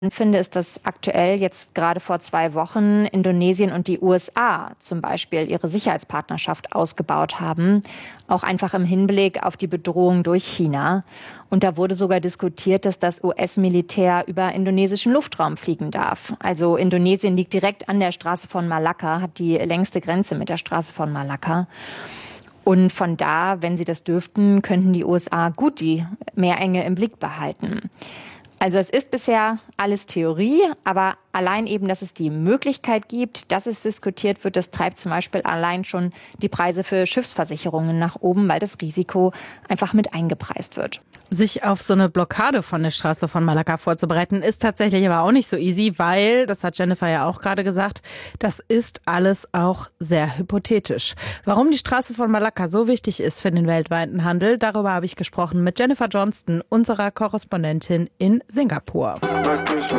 finde, ist, dass aktuell jetzt gerade vor 2 Wochen Indonesien und die USA zum Beispiel ihre Sicherheitspartnerschaft ausgebaut haben, auch einfach im Hinblick auf die Bedrohung durch China. Und da wurde sogar diskutiert, dass das US-Militär über indonesischen Luftraum fliegen darf. Also Indonesien liegt direkt an der Straße von Malakka, hat die längste Grenze mit der Straße von Malakka. Und von da, wenn sie das dürften, könnten die USA gut die Meerenge im Blick behalten. Also es ist bisher alles Theorie, aber allein eben, dass es die Möglichkeit gibt, dass es diskutiert wird, das treibt zum Beispiel allein schon die Preise für Schiffsversicherungen nach oben, weil das Risiko einfach mit eingepreist wird. Sich auf so eine Blockade von der Straße von Malakka vorzubereiten, ist tatsächlich aber auch nicht so easy, weil, das hat Jennifer ja auch gerade gesagt, das ist alles auch sehr hypothetisch. Warum die Straße von Malakka so wichtig ist für den weltweiten Handel, darüber habe ich gesprochen mit Jennifer Johnston, unserer Korrespondentin in Singapur.